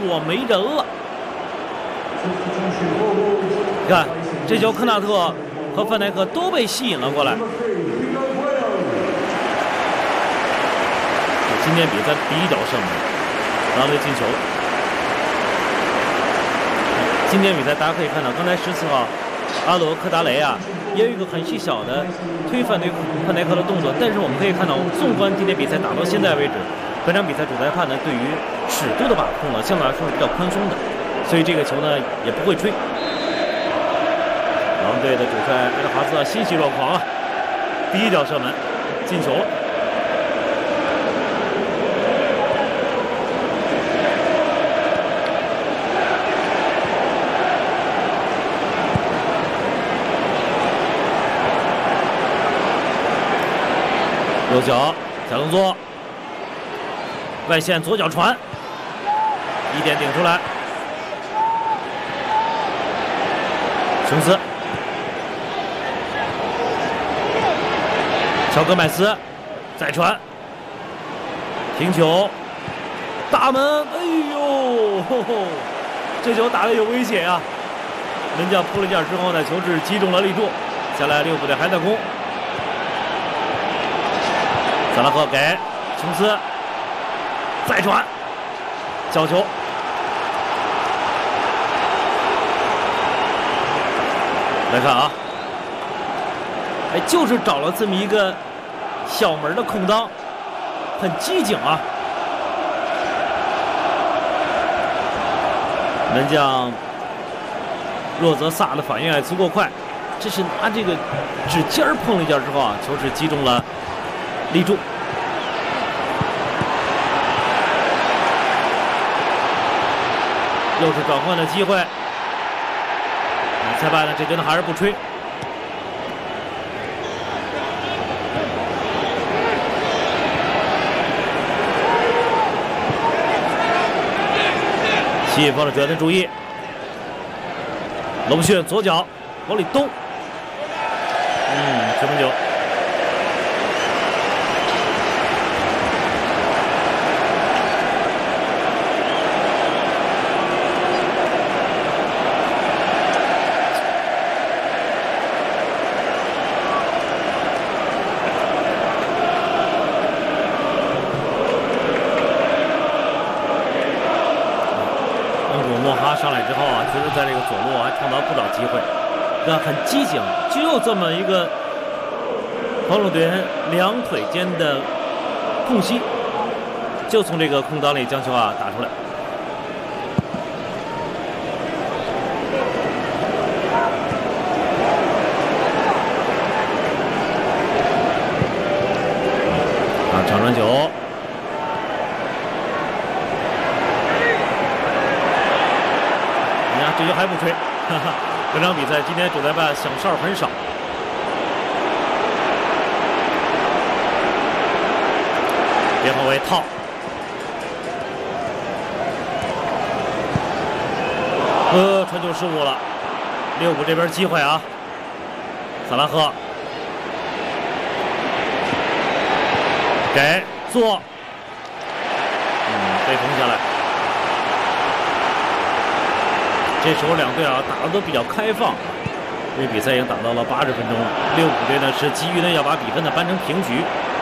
果没人了。你看，这球科纳特和范戴克都被吸引了过来。今天比赛第一脚射门，狼队进球。今天比赛大家可以看到，刚才14号阿罗科达雷啊，也有一个很细小的推范戴克的动作，但是我们可以看到，纵观今天比赛打到现在为止，本场比赛主裁判呢对于尺度的把控呢，相对来说是比较宽松的，所以这个球呢也不会吹。狼队的主帅埃德华兹欣喜若狂啊，第一脚射门进球了。右脚小动作，外线左脚传，一点顶出来。琼斯，乔戈麦斯再传，停球，大门，哎呦，这球打得有危险啊！门将扑了一下之后呢，球是击中了立柱，下来利物浦队还在攻。萨拉赫给琼斯，再传，角球，来看啊，哎，就是找了这么一个小门的空当，很机警啊。门将洛泽萨的反应还足够快，这是拿这个指尖碰了一下之后啊，球是击中了立柱。又是转换的机会，裁判呢这球呢还是不吹。吸引方的主员的注意，罗布逊左脚往里兜，10分球。上来之后啊，其实在这个左路还创造不少机会，很机警，就有这么一个防守队员两腿间的空隙，就从这个空当里将球啊打出来。长传球。这球还不吹，本场比赛今天主裁判响哨很少。边后卫套，传球失误了，利物浦这边机会啊，萨拉赫给做，被封下来。这时候两队啊打的都比较开放，因为比赛已经打到了80分钟了。利物浦队呢是急于呢要把比分呢扳成平局。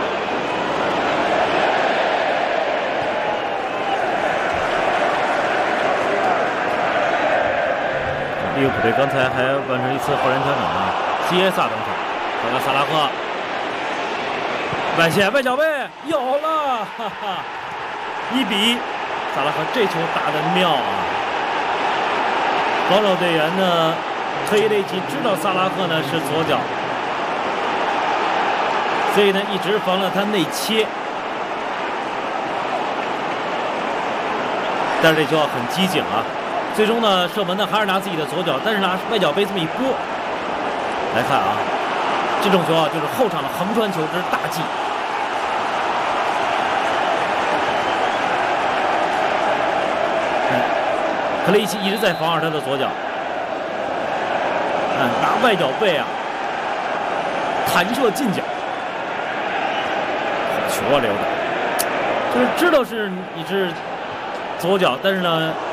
利物浦队刚才还完成一次后人调整啊，基耶萨登场，看看萨拉赫，外线外脚背有了，哈哈，1比，萨拉赫这球打得妙啊！防守队员呢，特伊雷吉知道萨拉赫呢是左脚，所以呢一直防了他内切。但是这球很机警啊，最终呢射门呢还是拿自己的左脚，但是拿外脚背这么一拨。来看啊，这种球啊就是后场的横传球之大忌。克雷奇一直在防着他的左脚，拿外脚背啊，弹射进角，好球啊！这个就是知道是你是左脚，但是呢